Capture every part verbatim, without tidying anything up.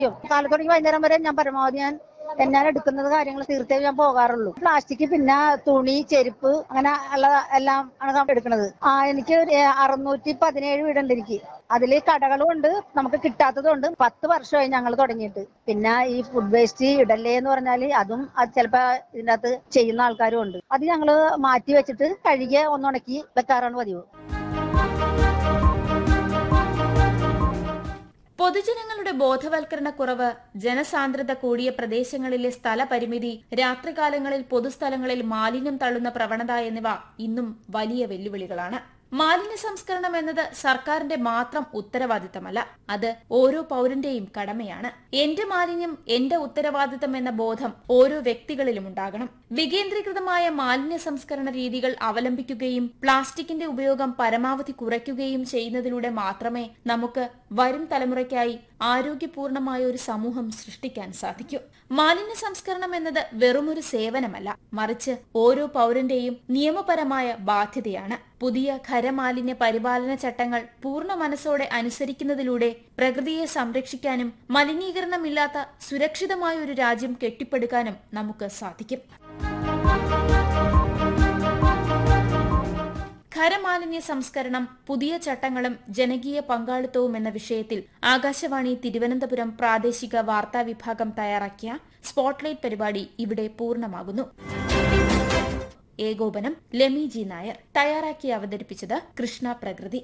കാലത്ത് തുടങ്ങി വൈകുന്നേരം വരെ ഞാൻ പരമാവധി ഞാൻ എന്നാൽ എടുക്കുന്നത് കാര്യങ്ങൾ തീർത്തേ ഞാൻ പോകാറുള്ളൂ. പ്ലാസ്റ്റിക്, പിന്നെ തുണി, ചെരുപ്പ്, അങ്ങനെ ഉള്ള എല്ലാം ആണ് എടുക്കുന്നത്. ആ എനിക്ക് അറുന്നൂറ്റി പതിനേഴ് വീടുണ്ട് എനിക്ക്. അതിൽ കടകളും ഉണ്ട്, നമുക്ക് കിട്ടാത്തതും ഉണ്ട്. പത്ത് വർഷമായി ഞങ്ങൾ തുടങ്ങിയിട്ട്. പിന്നെ ഈ ഫുഡ് വേസ്റ്റ് ഇടല്ലേ എന്ന് പറഞ്ഞാൽ അതും അത് ചിലപ്പോ ഇതിൻ്റെ അകത്ത് ചെയ്യുന്ന ആൾക്കാരും ഉണ്ട്. അത് ഞങ്ങള് മാറ്റി വെച്ചിട്ട് കഴുകി ഒന്നുണക്കി വെക്കാറാണ് പതിവ്. പൊതുജനങ്ങളുടെ ബോധവൽക്കരണക്കുറവ്, ജനസാന്ദ്രത കൂടിയ പ്രദേശങ്ങളിലെ സ്ഥലപരിമിതി, രാത്രികാലങ്ങളിൽ പൊതുസ്ഥലങ്ങളിൽ മാലിന്യം തള്ളുന്ന പ്രവണത എന്നിവ ഇന്നും വലിയ വെല്ലുവിളികളാണ്. മാലിന്യ സംസ്കരണം എന്നത് സർക്കാരിന്റെ മാത്രം ഉത്തരവാദിത്തമല്ല, അത് ഓരോ പൌരന്റെയും കടമയാണ്. എന്റെ മാലിന്യം എന്റെ ഉത്തരവാദിത്തം എന്ന ബോധം ഓരോ വ്യക്തികളിലും ഉണ്ടാകണം. വികേന്ദ്രീകൃതമായ മാലിന്യ സംസ്കരണ രീതികൾ അവലംബിക്കുകയും പ്ലാസ്റ്റിക്കിന്റെ ഉപയോഗം പരമാവധി കുറയ്ക്കുകയും ചെയ്യുന്നതിലൂടെ മാത്രമേ നമുക്ക് വരും തലമുറയ്ക്കായി ആരോഗ്യപൂർണമായ ഒരു സമൂഹം സൃഷ്ടിക്കാൻ സാധിക്കൂ. മാലിന്യ സംസ്കരണം എന്നത് വെറുമൊരു സേവനമല്ല, മറിച്ച് ഓരോ പൌരന്റെയും നിയമപരമായ ബാധ്യതയാണ്. പുതിയ ഖരമാലിന്യ പരിപാലന ചട്ടങ്ങൾ പൂർണ്ണ മനസ്സോടെ അനുസരിക്കുന്നതിലൂടെ പ്രകൃതിയെ സംരക്ഷിക്കാനും മലിനീകരണമില്ലാത്ത സുരക്ഷിതമായ ഒരു രാജ്യം കെട്ടിപ്പടുക്കാനും നമുക്ക് സാധിക്കും. ഖരമാലിന്യ സംസ്കരണം, പുതിയ ചട്ടങ്ങളും ജനകീയ പങ്കാളിത്തവും എന്ന വിഷയത്തിൽ ആകാശവാണി തിരുവനന്തപുരം പ്രാദേശിക വാർത്താ വിഭാഗം തയ്യാറാക്കിയ സ്പോട്ട്ലൈറ്റ് പരിപാടി ഇവിടെ പൂർണ്ണമാകുന്നു. ഏകോപനം ലെമി ജി നായർ. തയ്യാറാക്കി അവതരിപ്പിച്ചത് കൃഷ്ണ പ്രകൃതി.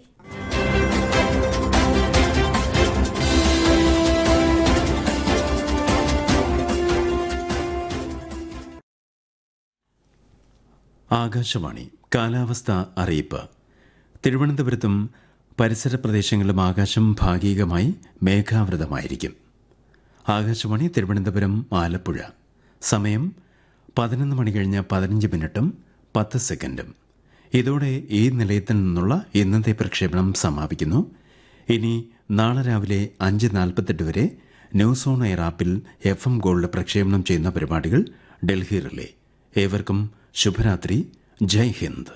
ആകാശവാണി കാലാവസ്ഥ അറിയിപ്പ്. തിരുവനന്തപുരത്തും പരിസര പ്രദേശങ്ങളിലും ആകാശം ഭാഗികമായി മേഘാവൃതമായിരിക്കും. ആകാശവാണി തിരുവനന്തപുരം ആലപ്പുഴ. സമയം പതിനൊന്ന് മണി കഴിഞ്ഞ് പതിനഞ്ച് മിനിറ്റും പത്ത് സെക്കൻഡും. ഇതോടെ ഈ നിലയത്തിൽ നിന്നുള്ള ഇന്നത്തെ പ്രക്ഷേപണം സമാപിക്കുന്നു. ഇനി നാളെ രാവിലെ അഞ്ച് നാൽപ്പത്തെട്ട് വരെ ന്യൂസ് ഓൺ എയർ ആപ്പിൽ എഫ് എം ഗോൾഡ് പ്രക്ഷേപണം ചെയ്യുന്ന പരിപാടികൾ ഡൽഹി റിലേ. ഏവർക്കും ശുഭരാത്രി. ജയ് Hind.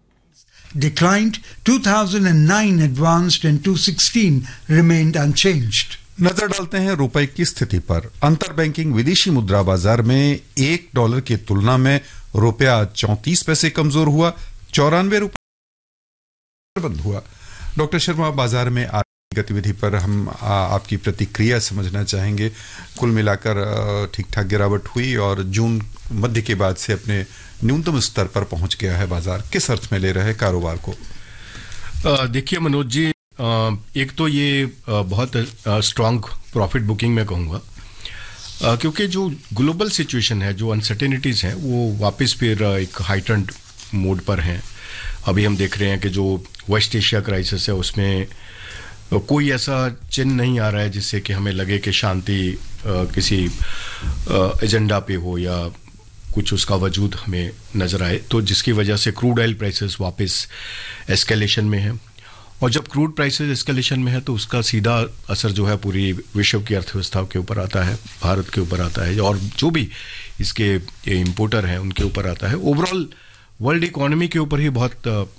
Declined two thousand nine advanced and two sixteen remained unchanged. नजर डालते हैं रुपए की स्थिति पर. अंतर बैंकिंग विदेशी मुद्रा बाजार में एक डॉलर की तुलना में रुपया चौंतीस पैसे कमजोर हुआ, चौरानवे रुपये बंद हुआ. डॉक्टर शर्मा, बाजार में आर्थिक गतिविधि पर हम आ, आपकी प्रतिक्रिया समझना चाहेंगे. कुल मिलाकर ठीक ठाक गिरावट हुई और जून मध्य के बाद से अपने न्यूनतम स्तर पर पहुंच गया है बाजार. किस अर्थ में ले रहे हैं कारोबार को? देखिए मनोज जी, एक तो ये बहुत स्ट्रांग प्रॉफिट बुकिंग मैं कहूँगा, क्योंकि जो ग्लोबल सिचुएशन है, जो अनसर्टेनिटीज़ हैं, वो वापस फिर एक हाइटेंड मोड पर हैं. अभी हम देख रहे हैं कि जो वेस्ट एशिया क्राइसिस है उसमें कोई ऐसा चिन्ह नहीं आ रहा है जिससे कि हमें लगे कि शांति किसी एजेंडा पे हो या कुछ उसका वजूद हमें नज़र आए, तो जिसकी वजह से क्रूड ऑयल प्राइसेस वापस एस्केलेशन में है. और जब क्रूड प्राइसेस एस्केलेशन में है तो उसका सीधा असर जो है पूरी विश्व की अर्थव्यवस्था के ऊपर आता है, भारत के ऊपर आता है, और जो भी इसके इंपोर्टर हैं उनके ऊपर आता है. ओवरऑल वर्ल्ड इकोनॉमी के ऊपर ही बहुत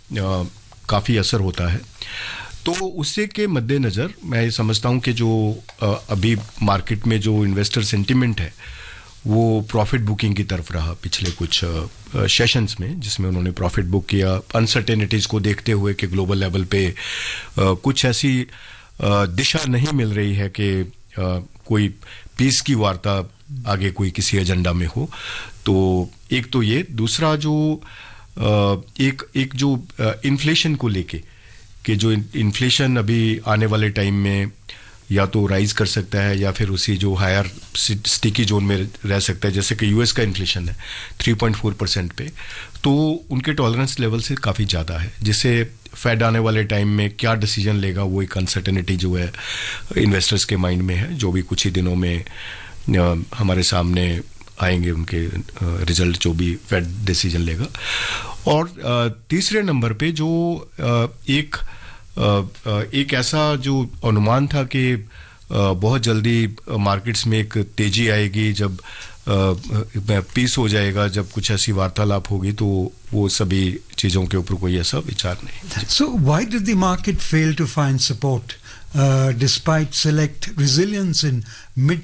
काफ़ी असर होता है. तो उससे के मद्देनज़र मैं ये समझता हूँ कि जो अभी मार्केट में जो इन्वेस्टर सेंटिमेंट है वो प्रॉफिट बुकिंग की तरफ रहा पिछले कुछ सेशंस में, जिसमें उन्होंने प्रॉफिट बुक किया अनसर्टेनिटीज़ को देखते हुए कि ग्लोबल लेवल पे कुछ ऐसी दिशा नहीं मिल रही है कि कोई पीस की वार्ता आगे कोई किसी एजेंडा में हो. तो एक तो ये, दूसरा जो एक एक जो इन्फ्लेशन को लेके कि जो इन्फ्लेशन अभी आने वाले टाइम में या तो राइज कर सकता है या फिर उसी जो हायर स्टिकी जोन में रह सकता है. जैसे कि यूएस का इन्फ्लेशन है थ्री पॉइंट फोर परसेंट पे, तो उनके टॉलरेंस लेवल से काफ़ी ज़्यादा है, जिससे फेड आने वाले टाइम में क्या डिसीजन लेगा वो एक अनसर्टेनिटी जो है इन्वेस्टर्स के माइंड में है, जो भी कुछ ही दिनों में हमारे सामने आएंगे उनके रिजल्ट, जो भी फेड डिसीजन लेगा. और तीसरे नंबर पे जो एक एक ऐसा जो अनुमान था कि बहुत जल्दी मार्केट्स में एक तेजी आएगी जब पीस हो जाएगा, जब कुछ ऐसी वार्तालाप होगी, तो वो सभी चीज़ों के ऊपर कोई ऐसा विचार नहीं. So why did the market fail to find support uh, despite select resilience in mid